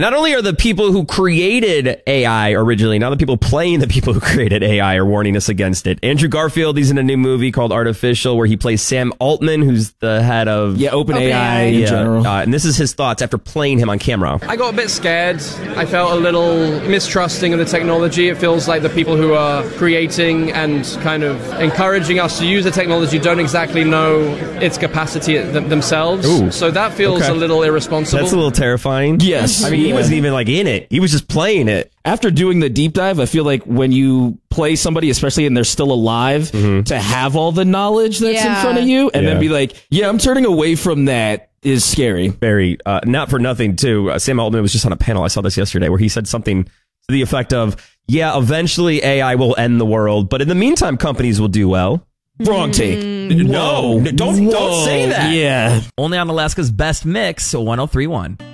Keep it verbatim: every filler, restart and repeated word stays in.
Not only are the people who created A I originally, now the people playing the people who created A I are warning us against it. Andrew Garfield, he's in a new movie called Artificial, where he plays Sam Altman, who's the head of yeah, OpenAI in yeah, general. Uh, and this is his thoughts after playing him on camera. I got a bit scared. I felt a little mistrusting of the technology. It feels like the people who are creating and kind of encouraging us to use the technology don't exactly know its capacity th- themselves. Ooh. So that feels Okay. a little irresponsible. That's a little terrifying. Yes. I mean, he Yeah. wasn't even like in it. He was just playing it. After doing the deep dive, I feel like when you play somebody, especially and they're still alive, Mm-hmm. to have all the knowledge that's Yeah. in front of you and Yeah. then be like, yeah, I'm turning away from that is scary. Very, uh, not for nothing, too. Uh, Sam Altman was just on a panel. I saw this yesterday where he said something to the effect of, yeah, eventually A I will end the world, but in the meantime, companies will do well. Wrong take. No, don't, don't say that. Yeah. Only on Alaska's Best Mix, so one oh three point one.